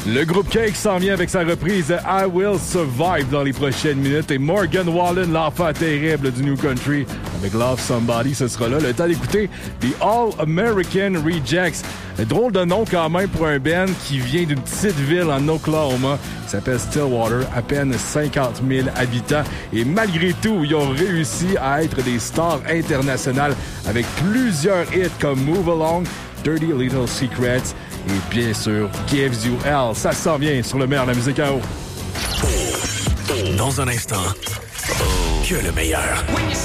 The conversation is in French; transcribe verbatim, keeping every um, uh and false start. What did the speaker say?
Le groupe Cake s'en vient avec sa reprise de I Will Survive dans les prochaines minutes et Morgan Wallen, l'enfant terrible du New Country, avec Love Somebody, ce sera là. Le temps d'écouter The All American Rejects. Drôle de nom quand même pour un band qui vient d'une petite ville en Oklahoma qui s'appelle Stillwater, à peine cinquante mille habitants. Et malgré tout, ils ont réussi à être des stars internationales avec plusieurs hits comme Move Along, Dirty Little Secrets et bien sûr Gives You Hell. Ça s'en vient sur le meilleur de la musique à eau. Dans un instant, que le meilleur.